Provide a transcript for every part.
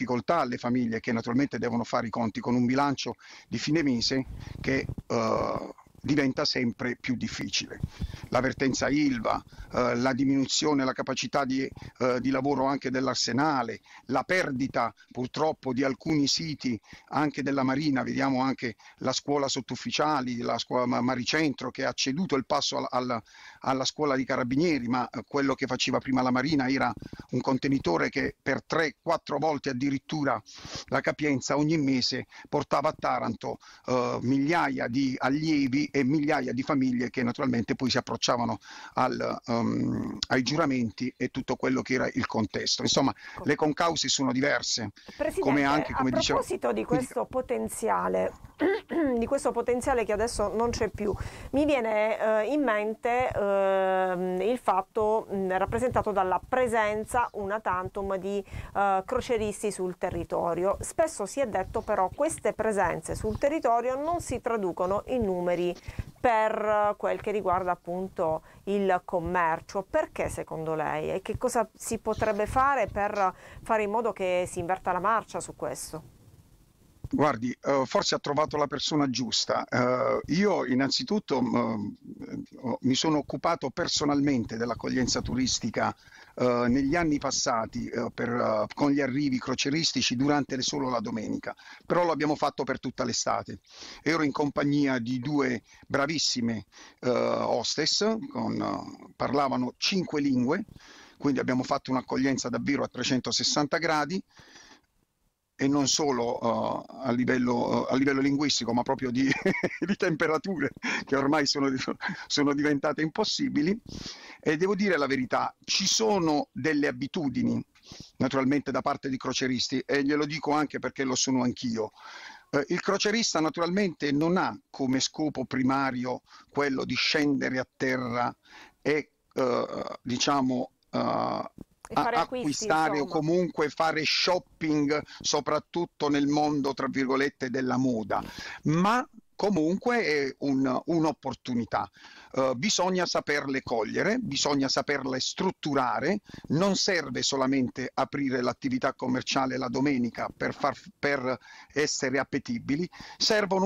difficoltà alle famiglie che naturalmente devono fare i conti con un bilancio di fine mese che diventa sempre più difficile. La vertenza ILVA, la diminuzione, la capacità di lavoro anche dell'arsenale, la perdita purtroppo di alcuni siti anche della Marina, vediamo anche la scuola sottufficiali, la scuola Maricentro che ha ceduto il passo alla scuola di carabinieri, ma quello che faceva prima la Marina era un contenitore che per 3-4 volte addirittura la capienza ogni mese portava a Taranto migliaia di allievi e migliaia di famiglie che naturalmente poi si approcciavano ai giuramenti e tutto quello che era il contesto. Insomma, le concause sono diverse, come Presidente, anche, a come diceva... proposito di Mi dica. questo potenziale, di questo potenziale che adesso non c'è più, mi viene in mente il fatto rappresentato dalla presenza una tantum di croceristi sul territorio. Spesso si è detto però queste presenze sul territorio non si traducono in numeri per quel che riguarda appunto il commercio. Perché secondo lei? E che cosa si potrebbe fare per fare in modo che si inverta la marcia su questo? Guardi, forse ha trovato la persona giusta. Io innanzitutto mi sono occupato personalmente dell'accoglienza turistica negli anni passati con gli arrivi croceristici durante solo la domenica, però lo abbiamo fatto per tutta l'estate. Ero in compagnia di due bravissime hostess, parlavano 5 lingue, quindi abbiamo fatto un'accoglienza davvero a 360 gradi e non solo a livello linguistico, ma proprio di, di temperature che ormai sono diventate impossibili. E devo dire la verità, ci sono delle abitudini, naturalmente da parte di croceristi, e glielo dico anche perché lo sono anch'io. Il crocerista naturalmente non ha come scopo primario quello di scendere a terra e diciamo E fare acquisti, acquistare o insomma. comunque fare shopping, soprattutto nel mondo, tra virgolette, della moda, ma comunque è un'opportunità. Bisogna saperle cogliere, bisogna saperle strutturare, non serve solamente aprire l'attività commerciale la domenica per essere appetibili, servono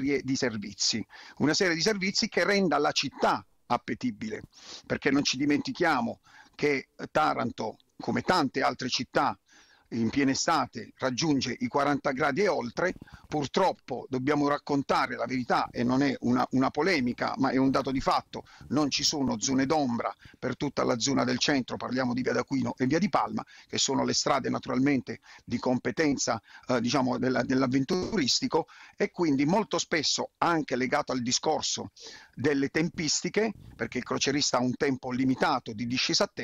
una serie di servizi che renda la città appetibile, perché non ci dimentichiamo che Taranto, come tante altre città, in piena estate raggiunge i 40 gradi e oltre. Purtroppo dobbiamo raccontare la verità e non è una polemica, ma è un dato di fatto: non ci sono zone d'ombra per tutta la zona del centro, parliamo di Via d'Aquino e Via di Palma, che sono le strade naturalmente di competenza diciamo dell'avventuristico, e quindi molto spesso anche legato al discorso delle tempistiche, perché il crocerista ha un tempo limitato di discesa a terra,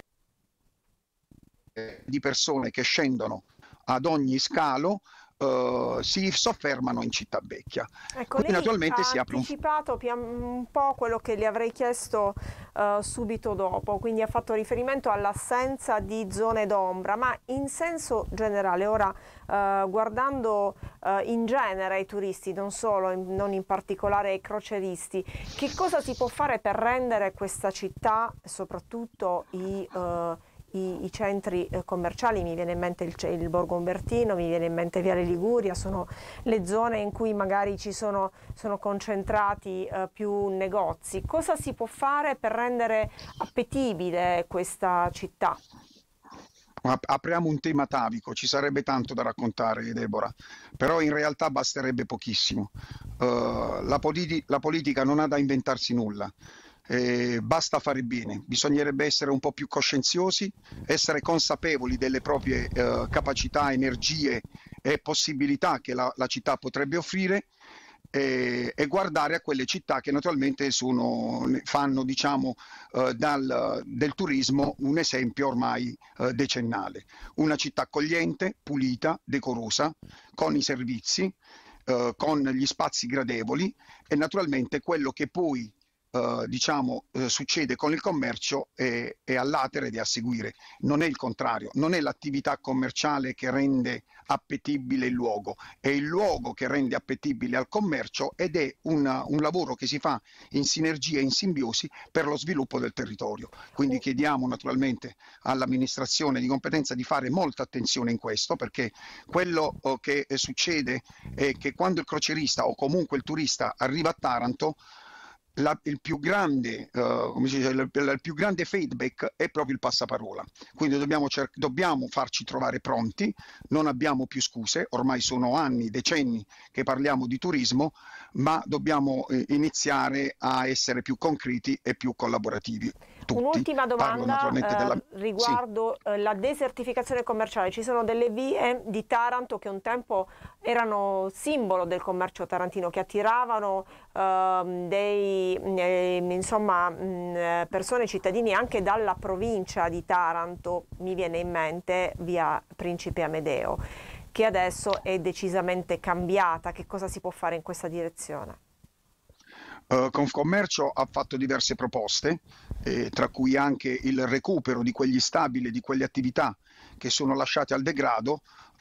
di persone che scendono ad ogni scalo si soffermano in città vecchia. Ecco, Quindi lei naturalmente ha si apre anticipato un po' quello che le avrei chiesto subito dopo, quindi ha fatto riferimento all'assenza di zone d'ombra, ma in senso generale, ora guardando in genere i turisti, non solo, non in particolare ai croceristi, che cosa si può fare per rendere questa città, soprattutto i centri commerciali? Mi viene in mente il Borgo Umbertino, mi viene in mente Viale Liguria, sono le zone in cui magari sono concentrati più negozi. Cosa si può fare per rendere appetibile questa città? Apriamo un tema atavico, ci sarebbe tanto da raccontare, Deborah, però in realtà basterebbe pochissimo. La politica non ha da inventarsi nulla. Basta fare bene, bisognerebbe essere un po' più coscienziosi, essere consapevoli delle proprie capacità, energie e possibilità che la città potrebbe offrire, e guardare a quelle città che naturalmente fanno diciamo, del turismo un esempio ormai decennale. Una città accogliente, pulita, decorosa, con i servizi, con gli spazi gradevoli, e naturalmente quello che poi succede con il commercio è all'atere ed è a seguire. Non è il contrario, non è l'attività commerciale che rende appetibile il luogo, è il luogo che rende appetibile al commercio ed è un lavoro che si fa in sinergia e in simbiosi per lo sviluppo del territorio. Quindi chiediamo naturalmente all'amministrazione di competenza di fare molta attenzione in questo, perché quello che succede è che quando il crocerista o comunque il turista arriva a Taranto, il più grande, come si dice, il più grande feedback è proprio il passaparola. Quindi dobbiamo farci trovare pronti, non abbiamo più scuse, ormai sono anni, decenni che parliamo di turismo, ma dobbiamo iniziare a essere più concreti e più collaborativi. Tutti. Un'ultima Parlo naturalmente domanda sì. riguardo la desertificazione commerciale. Ci sono delle vie di Taranto che un tempo erano simbolo del commercio tarantino, che attiravano persone, cittadini anche dalla provincia di Taranto. Mi viene in mente via Principe Amedeo, che adesso è decisamente cambiata. Che cosa si può fare in questa direzione? Confcommercio ha fatto diverse proposte, tra cui anche il recupero di quegli stabili, di quelle attività che sono lasciate al degrado,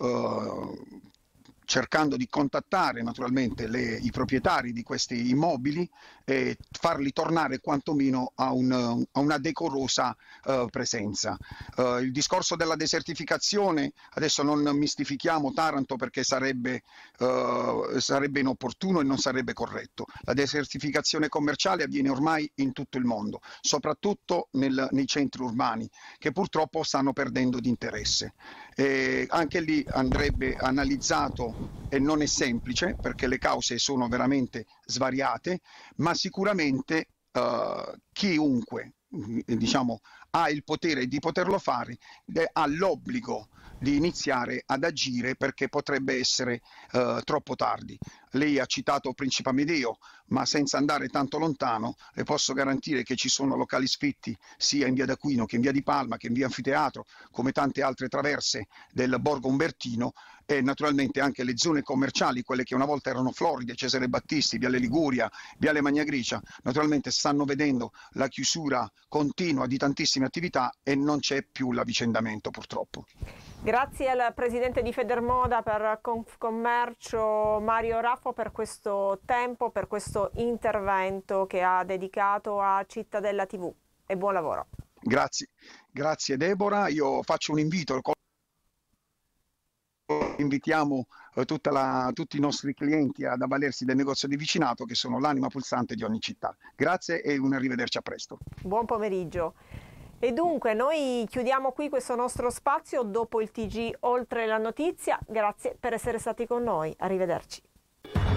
cercando di contattare naturalmente i proprietari di questi immobili e farli tornare quantomeno a una decorosa presenza. Il discorso della desertificazione, adesso non mistifichiamo Taranto, perché sarebbe inopportuno e non sarebbe corretto. La desertificazione commerciale avviene ormai in tutto il mondo, soprattutto nei centri urbani, che purtroppo stanno perdendo di interesse. Anche lì andrebbe analizzato, e non è semplice perché le cause sono veramente svariate, ma sicuramente chiunque ha il potere di poterlo fare, ha l'obbligo di iniziare ad agire, perché potrebbe essere troppo tardi. Lei ha citato Principe Amedeo, ma senza andare tanto lontano le posso garantire che ci sono locali sfitti sia in via d'Aquino che in via di Palma che in via Anfiteatro, come tante altre traverse del Borgo Umbertino, e naturalmente anche le zone commerciali, quelle che una volta erano Floride, Cesare Battisti, Viale Liguria, Viale Magnagricia, naturalmente stanno vedendo la chiusura continua di tantissime attività e non c'è più l'avvicendamento, purtroppo. Grazie al presidente di Federmoda per Confcommercio Mario Raffo per questo tempo, per questo intervento che ha dedicato a Cittadella TV, e buon lavoro. Grazie Deborah, io faccio un invito. Invitiamo tutti i nostri clienti ad avvalersi del negozio di vicinato, che sono l'anima pulsante di ogni città. Grazie e un arrivederci, a presto. Buon pomeriggio. E dunque noi chiudiamo qui questo nostro spazio dopo il TG Oltre la Notizia. Grazie per essere stati con noi. Arrivederci.